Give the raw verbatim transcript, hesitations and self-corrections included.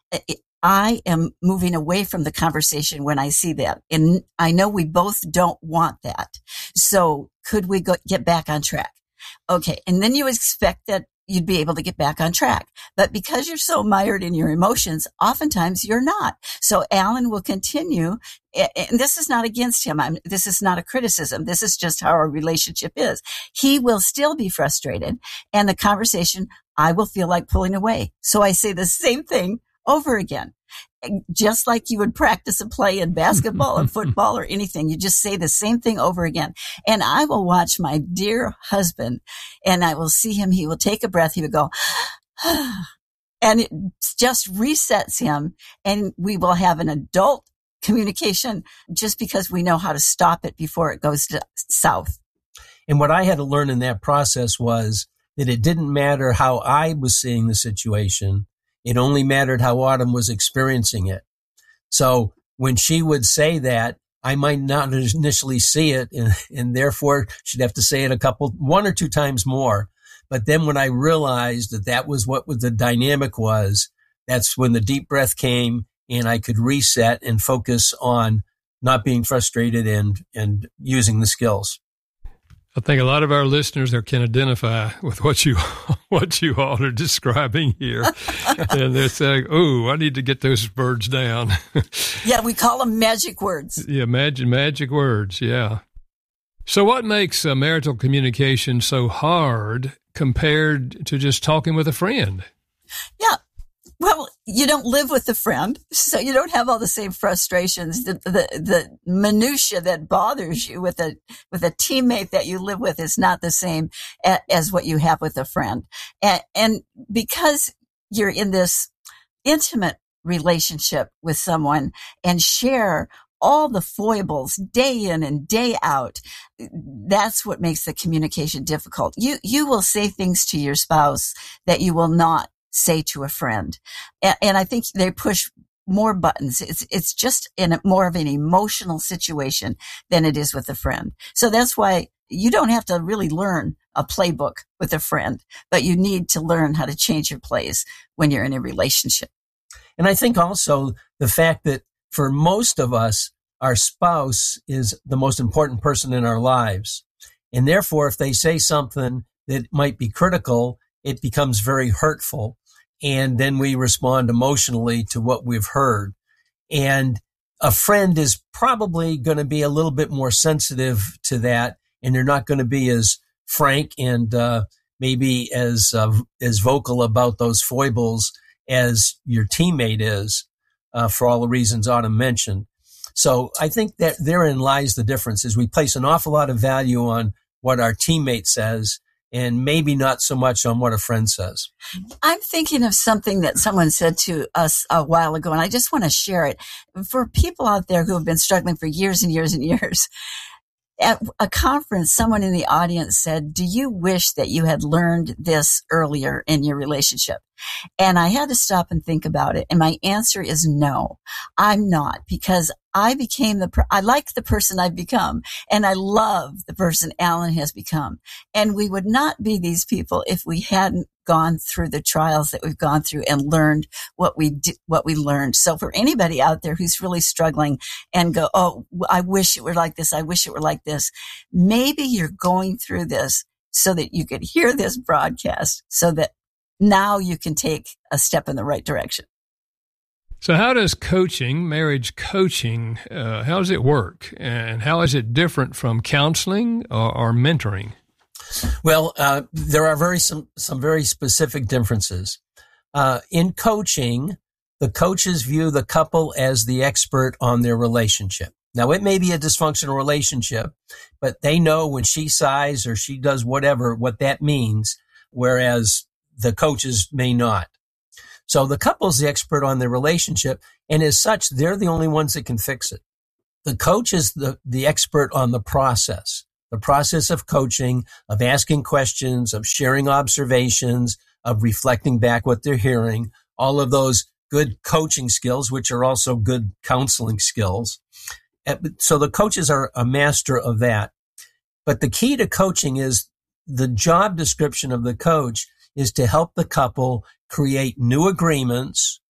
I am moving away from the conversation when I see that. And I know we both don't want that. So could we go get back on track? Okay. And then you expect that you'd be able to get back on track. But because you're so mired in your emotions, oftentimes you're not. So Alan will continue. And this is not against him. I'm, this is not a criticism. This is just how our relationship is. He will still be frustrated. And the conversation, I will feel like pulling away. So I say the same thing over again. Just like you would practice a play in basketball or football or anything. You just say the same thing over again. And I will watch my dear husband and I will see him. He will take a breath. He would go, and it just resets him. And we will have an adult communication just because we know how to stop it before it goes to south. And what I had to learn in that process was that it didn't matter how I was seeing the situation. It only mattered how Autumn was experiencing it. So when she would say that, I might not initially see it, and, and therefore she'd have to say it a couple, one or two times more. But then when I realized that that was what the dynamic was, that's when the deep breath came and I could reset and focus on not being frustrated and, and using the skills. I think a lot of our listeners there can identify with what you what you all are describing here. And they're saying, oh, I need to get those words down. Yeah, we call them magic words. Yeah, magic, magic words, yeah. So what makes uh, marital communication so hard compared to just talking with a friend? Yeah. Well, you don't live with a friend, so you don't have all the same frustrations. The, the, the minutia that bothers you with a, with a teammate that you live with is not the same a, as what you have with a friend. And, and because you're in this intimate relationship with someone and share all the foibles day in and day out, that's what makes the communication difficult. You, you will say things to your spouse that you will not say to a friend. And, and I think they push more buttons. It's, it's just in a, more of an emotional situation than it is with a friend. So that's why you don't have to really learn a playbook with a friend, but you need to learn how to change your plays when you're in a relationship. And I think also the fact that for most of us, our spouse is the most important person in our lives. And therefore, if they say something that might be critical, it becomes very hurtful. And then we respond emotionally to what we've heard. And a friend is probably going to be a little bit more sensitive to that. And they're not going to be as frank and uh, maybe as uh, as vocal about those foibles as your teammate is, uh, for all the reasons Autumn mentioned. So I think that therein lies the difference, is we place an awful lot of value on what our teammate says and maybe not so much on what a friend says. I'm thinking of something that someone said to us a while ago, and I just want to share it. For people out there who have been struggling for years and years and years, at a conference, someone in the audience said, do you wish that you had learned this earlier in your relationship? And I had to stop and think about it. And my answer is no, I'm not, because I became the, per- I like the person I've become, and I love the person Alan has become. And we would not be these people if we hadn't gone through the trials that we've gone through and learned what we did, what we learned. So for anybody out there who's really struggling and go, oh, I wish it were like this, I wish it were like this, maybe you're going through this so that you could hear this broadcast, so that now you can take a step in the right direction. So how does coaching, marriage coaching, uh, how does it work? And how is it different from counseling or, or mentoring? Well, uh, there are very some, some very specific differences. Uh, in coaching, the coaches view the couple as the expert on their relationship. Now, it may be a dysfunctional relationship, but they know when she sighs or she does whatever, what that means, whereas the coaches may not. So the couple's the expert on their relationship, and as such, they're the only ones that can fix it. The coach is the, the expert on the process, the process of coaching, of asking questions, of sharing observations, of reflecting back what they're hearing, all of those good coaching skills, which are also good counseling skills. So the coaches are a master of that. But the key to coaching is the job description of the coach is to help the couple create new agreements